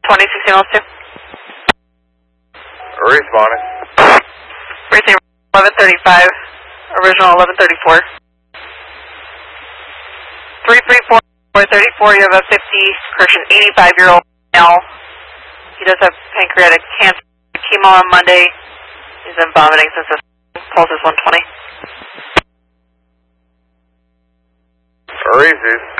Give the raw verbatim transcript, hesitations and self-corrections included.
twenty, sixteen oh two. Responding. Racing eleven thirty-five, original eleven thirty-four. three three four, four thirty-four, you have a fifty, Christian, eighty-five-year-old male. He does have pancreatic cancer. Chemo on Monday. He's been vomiting since his pulse is one twenty. Racing.